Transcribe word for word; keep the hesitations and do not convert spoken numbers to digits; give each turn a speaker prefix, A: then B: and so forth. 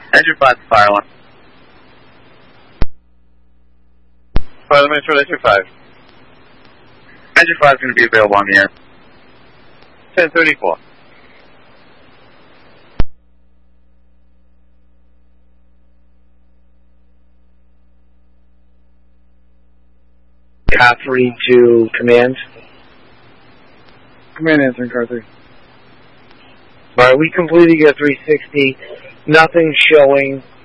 A: Engine five, fire alarm. Fire alarm, Engine five. Engine five is going to be available on the air. ten thirty-four.
B: Car three to command.
C: Command answering, car three.
B: Alright, we completed your three sixty. Nothing showing